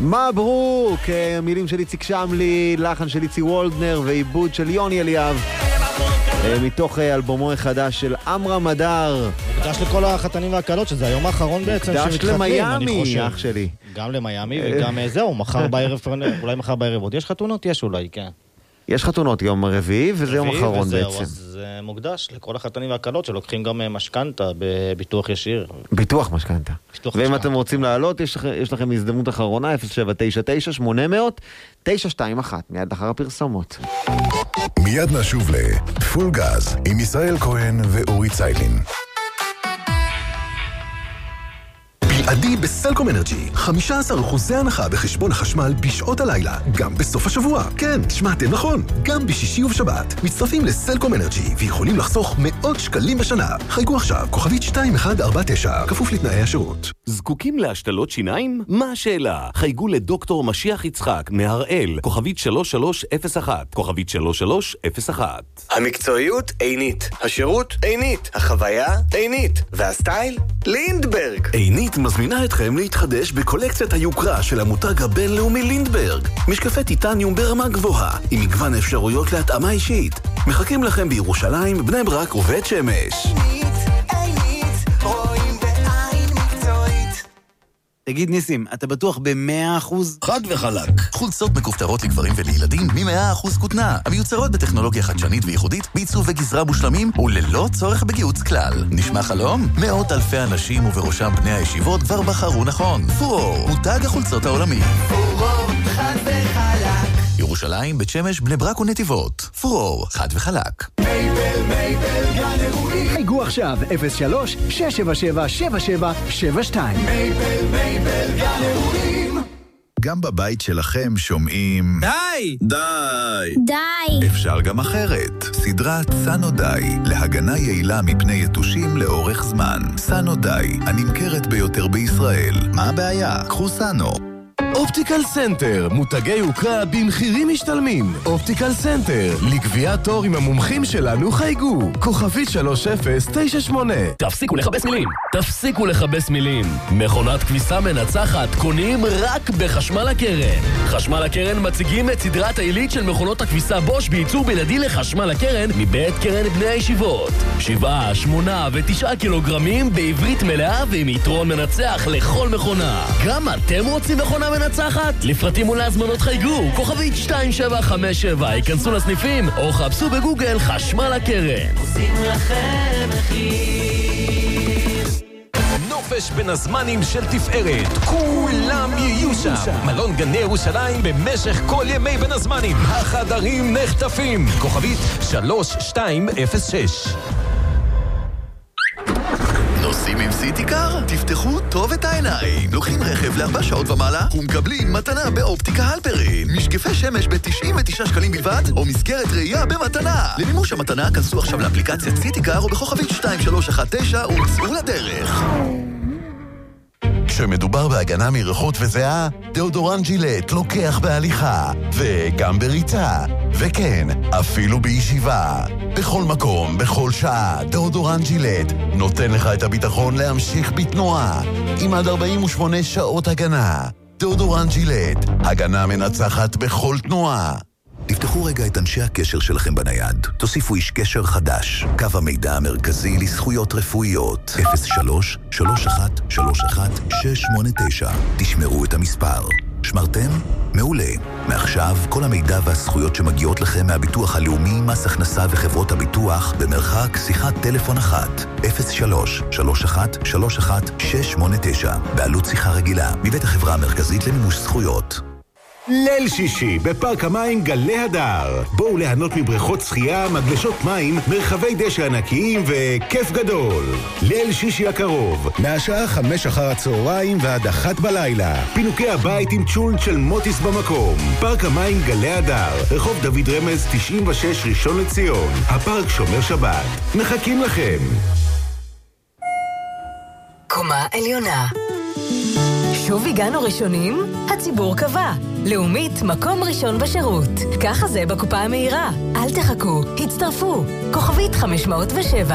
מברוק, מילים של איציק שמלי, לחן של איצי וולדנר ועיבוד של יוני אליאב, מתוך אלבומו החדש של אמרה מדר. מוקדש לכל החתנים והקלות, שזה היום האחרון בעצם מוקדש למיימי, אח שלי. גם למיימי וגם זהו, מחר בערב, אולי מחר בערב עוד יש חתונות? יש אולי, כן. יש חתונות יום רביעי, וזה יום אחרון בעצם. אז זה מוקדש לכל החתנים והקלות שלוקחים גם משכנתה בביטוח ישיר. ביטוח משכנתה. ואם אתם רוצים לעלות, יש לכם הזדמנות אחרונה, 0799-800-921, מיד אחר הפרסומות. מיד נשוב לפול גז, עם ישראל כהן ואורי ציילין. בלעדי בסלקום אנרג'י, 15% הנחה בחשבון החשמל בשעות הלילה, גם בסוף השבוע. כן, שמעתם נכון, גם בשישי ובשבת. מצטרפים לסלקום אנרג'י ויכולים לחסוך מאות שקלים בשנה. חייגו עכשיו, כוכבית 2149, כפוף לתנאי השירות. זקוקים להשתלות שיניים? מה השאלה? חייגו לדוקטור משיח יצחק מהראל, כוכבית 3301, כוכבית 3301. המקצועיות עינית, השירות עינית, החוויה עינית, והסטייל לינדברג. עינית מזמינה אתכם להתחדש בקולקציית היוקרה של המותג הבינלאומי לינדברג. משקפי טיטניום ברמה גבוהה, עם מגוון אפשרויות להתאמה אישית. מחכים לכם בירושלים, בני ברק ובית שמש. תגיד ניסים, אתה בטוח ב100%? חד וחלק. חולצות מכופתרות לגברים ולילדים מ100% כותנה, המיוצרות בטכנולוגיה חדשנית וייחודית, בעיצוב וגזרה מושלמים וללא צורך בגיוץ כלל. נשמע חלום? מאות אלפי אנשים ובראשם בני הישיבות כבר בחרו נכון. פורור, מותג החולצות העולמי. פורור, חד וחלק. ירושלים, בית שמש, בני ברק ונתיבות. פורור, חד וחלק. מייבל, גן אירועים. חייגו עכשיו, 03-677-7772. מייבל, גן אירועים. גם בבית שלכם שומעים... די! אפשר גם אחרת. סדרת סנו די, להגנה יעילה מפני יתושים לאורך זמן. סנו די, הנמכרת ביותר בישראל. מה הבעיה? קחו סנו. אופטיקל סנטר, מותגי יוקרה במחירים משתלמים. אופטיקל סנטר, לקביעת תור עם המומחים שלנו חייגו. כוכבית 3098. תפסיקו לכבס מילים. מכונת כביסה מנצחת קונים רק בחשמל הקרן. חשמל הקרן מציגים את סדרת העילית של מכונות הכביסה בוש בייצור בלעדי לחשמל הקרן מבית קרן בני הישיבות. 7, 8 ו9 קילוגרמים בעברית מלאה ועם יתרון מנצח לכל מכונה. גם אתם רוצים מכונה מנצחת? לפרטים ולהזמנות חייגו, כוכבית 2757, ייכנסו לסניפים או חפשו בגוגל חשמל הקרן. עושים לכם מחיר. נופש בין הזמנים של תפארת, כולם יהיו שם. מלון גני ירושלים במשך כל ימי בין הזמנים. החדרים נחטפים, כוכבית 3206. נוסעים עם סיטיקר? תפתחו טוב את העיניים. לוקחים רכב ל4 שעות ומעלה ומקבלים מתנה באופטיקה הלפרין. משקפי שמש ב99 שקלים בלבד, או מסגרת ראייה במתנה. למימוש המתנה כנסו עכשיו לאפליקציית סיטיקר או בכוכבית 2319 וצאו לדרך. כשמדובר בהגנה מריחות וזיעה, דאודורנט ג'ילט לוקח בהליכה, וגם בריצה, וכן, אפילו בישיבה. בכל מקום, בכל שעה, דאודורנט ג'ילט נותן לך את הביטחון להמשיך בתנועה, עם עד 48 שעות הגנה. דאודורנט ג'ילט, הגנה מנצחת בכל תנועה. תפתחו רגע את אנשי הקשר שלכם בנייד. תוסיפו איש קשר חדש. קו המידע המרכזי לזכויות רפואיות. 03-3131-689. תשמרו את המספר. שמרתם? מעולה. מעכשיו, כל המידע והזכויות שמגיעות לכם מהביטוח הלאומי, מס הכנסה וחברות הביטוח, במרחק שיחת טלפון אחת. 03-3131-689. בעלות שיחה רגילה. מבית החברה המרכזית למימוש זכויות. ליל שישי בפארק המים גלי הדר. בואו ליהנות מבריכות שחייה, מגלשות מים, מרחבי דשא ענקיים וכיף גדול. ליל שישי הקרוב, מהשעה 5 אחר הצהריים ועד 1 בלילה. פינוקי הבית עם צ'ולנט של מוטיס במקום. פארק המים גלי הדר, רחוב דוד רמז 96 ראשון לציון. הפארק שומר שבת. מחכים לכם. קומה עליונה. שוב הגענו ראשונים? הציבור קבע. לאומית, מקום ראשון בשירות. ככה זה בקופה המהירה. אל תחכו, הצטרפו. כוכבית 507.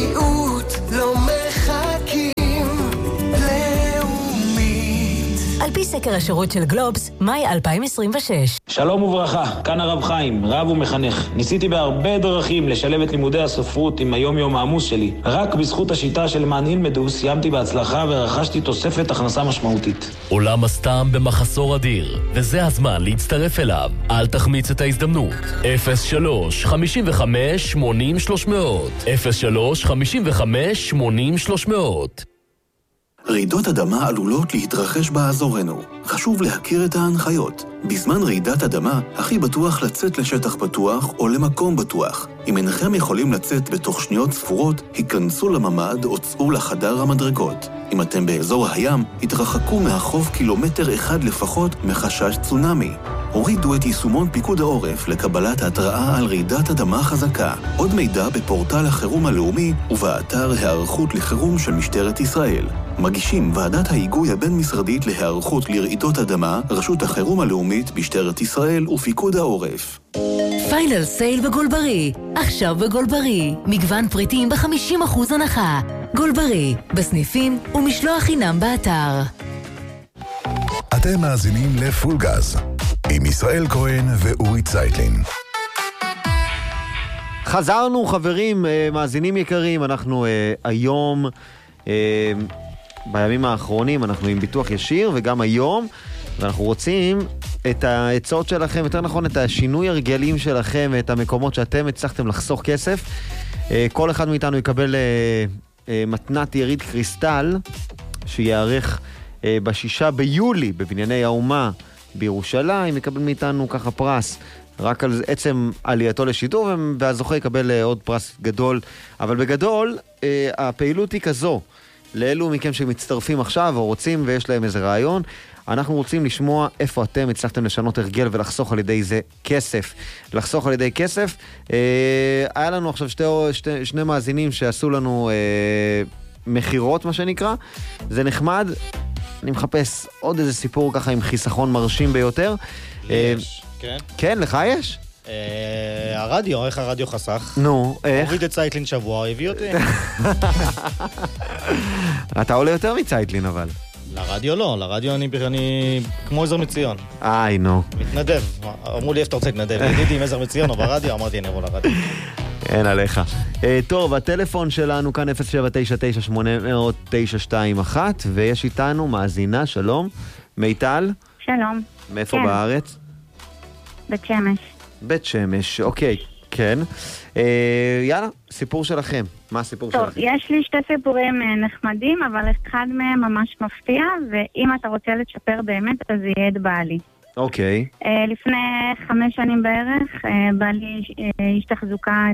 בבריאות לא מחכים. לאומית. פי סקר השירות של גלובס, מאי 2026. שלום וברכה, כאן הרב חיים, רב ומחנך. ניסיתי בהרבה דרכים לשלב את לימודי הספרות עם היום-יום העמוס שלי. רק בזכות השיטה של מען ילמדו סיימתי בהצלחה ורכשתי תוספת הכנסה משמעותית. עולם הסתם במחסור אדיר, וזה הזמן להצטרף אליו. אל תחמיץ את ההזדמנות. 03-55-80-300 03-55-80-300 רעידות אדמה עלולות להתרחש באזורנו. חשוב להכיר את ההנחיות. בזמן רעידת אדמה, הכי בטוח לצאת לשטח פתוח או למקום בטוח. אם אינכם יכולים לצאת בתוך שניות ספורות, היכנסו לממ"ד או צאו לחדר המדרגות. אם אתם באזור הים, התרחקו מהחוף קילומטר אחד לפחות מחשש צונאמי. הורידו את יישומון פיקוד העורף לקבלת התראה על רעידת אדמה חזקה. עוד מידע בפורטל החירום הלאומי ובאתר הערכות לחירום של משטרת ישראל. מגישים ועדת ההיגוי הבין-משרדית להיערכות לרעידות אדמה, רשות החירום הלאומית, משטרת ישראל ופיקוד העורף. פיינל סייל בגולברי. עכשיו בגולברי. מגוון פריטים ב-50% הנחה. גולברי, בסניפים ומשלוח חינם באתר. אתם מאזינים לפול גז עם ישראל כהן ואורי צייטלין. חזרנו חברים, מאזינים יקרים, אנחנו היום, בימים האחרונים, אנחנו עם ביטוח ישיר וגם היום, ואנחנו רוצים את העצות שלכם, יותר נכון את השינוי הרגלים שלכם ואת המקומות שאתם הצלחתם לחסוך כסף. כל אחד מאיתנו יקבל מתנת יריד קריסטל שיערך ב6 ביולי בבנייני האומה בירושלים, יקבל מאיתנו ככה פרס רק על עצם עלייתו לשידור, והזוכה יקבל עוד פרס גדול. אבל בגדול, הפעילות היא כזו, לאלו מכם שמצטרפים עכשיו או רוצים ויש להם איזה רעיון, אנחנו רוצים לשמוע איפה אתם הצלחתם לשנות הרגל ולחסוך על ידי זה כסף. לחסוך על ידי כסף, היה לנו עכשיו שני מאזינים שעשו לנו מחירות, מה שנקרא, זה נחמד. אני מחפש עוד איזה סיפור ככה עם חיסכון מרשים ביותר. יש, כן? כן, לך יש? הרדיו, איך הרדיו חסך? נו, איך? הוריד את צייטלין שבוע, הביא אותי. אתה עולה יותר מצייטלין אבל. לרדיו לא, לרדיו אני כמו עזר מציון. נו. מתנדב, אמרו לי איפה אתה רוצה להתנדב, ידידי עם עזר מציון או ברדיו, אמרתי אני אבוא לרדיו. אין עליך. טוב, הטלפון שלנו כאן 0799800921, ויש איתנו מאזינה, שלום, מיטל. שלום. מאיפה בארץ? בית שמש. בית שמש, אוקיי, כן. יאללה, סיפור שלכם. מה הסיפור שלכם? טוב, יש לי שתי סיפורים נחמדים, אבל אחד מהם ממש מפתיע, ואם אתה רוצה לצ'פר באמת, אז יהיה את בעלי. אוקיי. לפני 5 שנים בערך, בעלי איש תחזוקה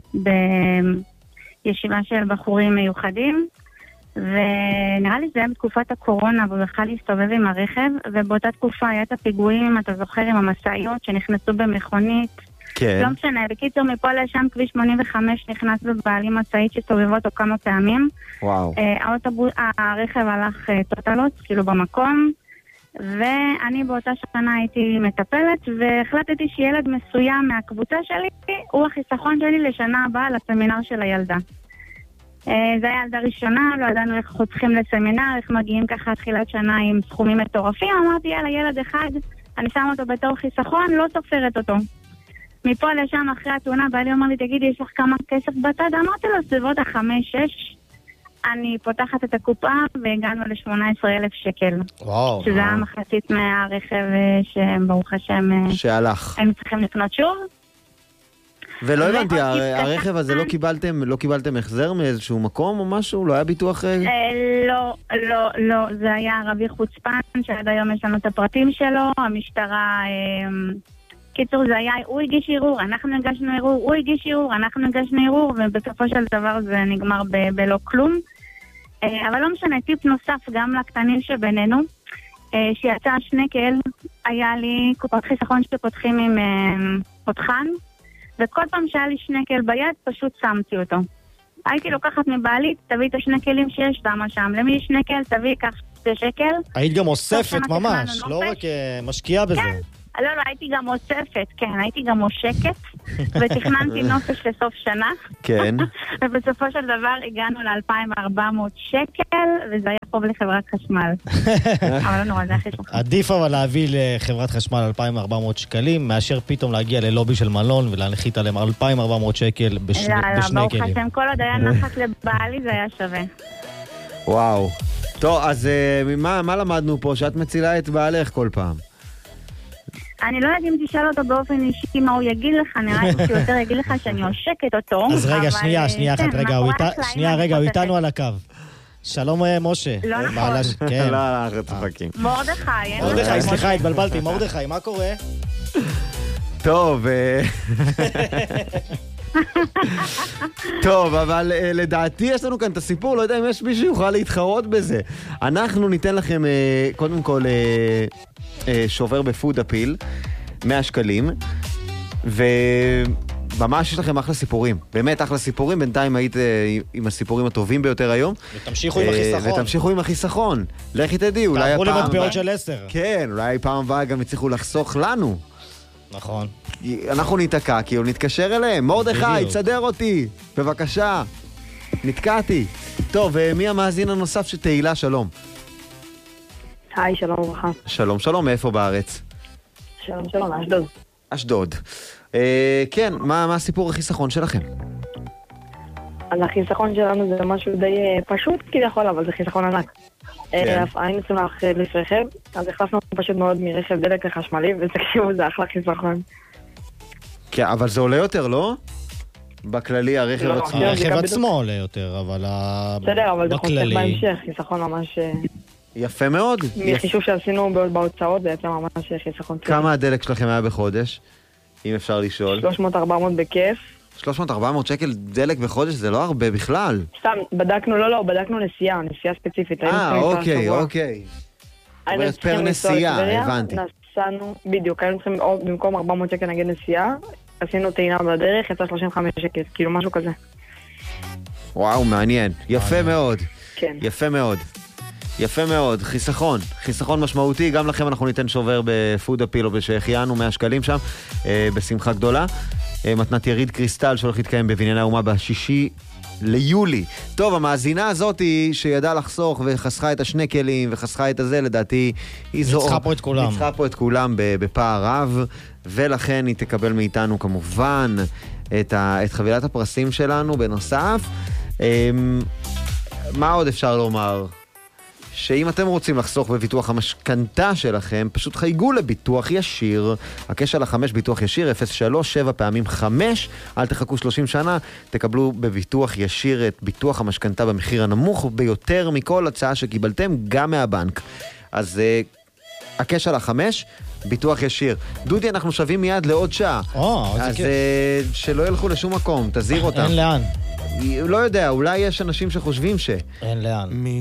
בישיבה של בחורים מיוחדים, ונראה לי זה היה בתקופת הקורונה, והוא יכל להסתובב עם הרכב, ובאותה תקופה היה את הפיגועים, אתה זוכר, עם המשאיות שנכנסו במכונית. כן. לא משנה, בקיצור, מפה לשם כביש 85 נכנס בבעלי מצאית שסובבו אותו כמה פעמים. וואו. הרכב הלך טוטלות, כאילו במקום, ואני באותה שנה הייתי מטפלת, והחלטתי שילד מסוים מהקבוצה שלי, הוא החיסכון שלי לשנה הבאה לסמינר של הילדה. זה היה ילדה ראשונה, לא ידענו איך חותכים לסמינר, איך מגיעים ככה תחילת שנה עם סכומים מטורפים, אמרתי יאללה ילד אחד, אני שם אותו בתור חיסכון, לא סופרת אותו. מפה לשם אחרי התאונה, בעלי אומר לי, תגידי, יש לך כמה כסף בצד? אמרתי לו, סביבות 5-6, אני פותחת את הקופה והגענו ל18,000 שקל. וואו. שזה היה מחצית מהרכב שברוך השם שהלך. הם צריכים לקנות שוב. ולא הבנתי, הרכב הזה לא קיבלתם החזר מאיזשהו מקום או משהו? לא היה ביטוח? לא, זה היה רבי חוצפן, שעד היום יש לנו את הפרטים שלו, המשטרה... קיצור, זה היה, הוא הגיש ערעור, אנחנו הגשנו ערעור, הוא הגיש ערעור, אנחנו הגשנו ערעור, ובסופו של דבר זה נגמר בלא כלום. אבל לא משנה, טיפ נוסף גם לקטנים שבינינו, שיצא שנקל, היה לי קופת חיסכון שפותחים עם פותחן, וכל פעם שהיה לי שנקל ביד, פשוט שמתי אותו. הייתי לוקחת מבעלי, תביא את השנקלים שיש שם, למי שנקל, תביא, קח 2 שקל. היית גם אוספת ממש, לא רק משקיעה בזה. כן. לא, הייתי גם אוספת, כן, הייתי גם מושקת, ותכננתי נופש לסוף שנה. כן. ובסופו של דבר הגענו ל-2,400 שקל, וזה היה חוב לחברת חשמל. אבל לא נורא, זה הכי שוב. עדיף אבל להביא לחברת חשמל 2,400 שקלים, מאשר פתאום להגיע ללובי של מלון ולהנחית עליהם 2,400 שקל בשני כלים. ברוך השם, כל עוד היה נחת לבעלי זה היה שווה. וואו. טוב, אז מה למדנו פה? שאת מצילה את בעלך כל פעם. אני לא יודעת אם תשאל אותו באופן אישי מה הוא יגיד לך, נראה לי שהוא יותר יגיד לך שאני עושקת אותו. אז רגע, שנייה אחת, רגע, הוא איתנו על הקו. שלום משה. לא נכון. כן. לא, אנחנו צוחקים. מרדכי, סליחה, התבלבלתי, מרדכי, מה קורה? טוב, טוב, אבל לדעתי יש לנו כאן את הסיפור, לא יודע אם יש מישהו שיוכל להתחרות בזה. אנחנו ניתן לכם קודם כל שובר בפוד אפיל, 100 שקלים, וממש יש לכם אחלה סיפורים, באמת אחלה סיפורים, בינתיים היית עם הסיפורים הטובים ביותר היום. ותמשיכו עם החיסכון. לכי תדעי, אולי הפעם... תעברו למטבעות של 10. כן, אולי פעם הבאה גם יצליחו לחסוך לנו. נכון. אנחנו ניתקע, כאילו נתקשר אליהם. מרדכי, תסדר אותי, בבקשה. נתקעתי. טוב, מי המאזין הנוסף של תהילה? שלום. היי, שלום וברכה. שלום, מאיפה בארץ? שלום, אשדוד. אשדוד. כן, מה הסיפור החיסכון שלכם? אז החיסכון שלנו זה משהו די פשוט כביכול, אבל זה חיסכון ענק. היינו צריכים להחליף רכב, אז החלפנו פשוט מאוד מרכב דלק לחשמלי, ותקשיבו, זה אחלה חיסכון. כן, אבל זה עולה יותר, לא? בכללי הרכב עצמו. הרכב עצמו עולה יותר, אבל בסדר, אבל זה חוסך בהמשך, חיסכון ממש... יפה מאוד. מחישוב שעשינו בהוצאות, זה יצא ממש חיסכון. כמה הדלק שלכם היה בחודש, אם אפשר לשאול? 300-400 בכיף. 300-400 שקל דלק בחודש זה לא הרבה בכלל. סתם, בדקנו נסיעה ספציפית. אוקיי. זאת אומרת פר נסיעה, הבנתי. נסענו, בדיוק, היינו צריכים במקום 400 שקל נגיד נסיעה, עשינו טעינה בדרך, יצא 35 שקל, כאילו משהו כזה. וואו, מעניין. יפה מאוד. כן. יפה מאוד, חיסכון משמעותי, גם לכם אנחנו ניתן שובר בפוד אפיל או בשהחיינו 100 שקלים שם, בשמחה גדולה. מתנת יריד קריסטל שהולך להתקיים בבנייני האומה ב6 ליולי. טוב, המאזינה הזאת שידעה לחסוך וחסכה את השני כלים וחסכה את הזה, לדעתי היא ניצחה פה את כולם בפער רב, ולכן היא תקבל מאיתנו כמובן את חבילת הפרסים שלנו. בנוסף, מה עוד אפשר לומר? שאם אתם רוצים לחסוך בביטוח המשכנתה שלכם, פשוט חייגו לביטוח ישיר. הקש על 5 ביטוח ישיר, 037 פעמים 5, אל תחכו 30 שנה, תקבלו בביטוח ישיר את ביטוח המשכנתה במחיר הנמוך ביותר מכל הצעה שקיבלתם, גם מהבנק. אז הקש על 5, ביטוח ישיר. דודי, אנחנו שווים מיד לעוד שעה. אז שלא ילכו לשום מקום, תזהיר אותם. אין לאן. לא יודע, אולי יש אנשים שחושבים אין לאן.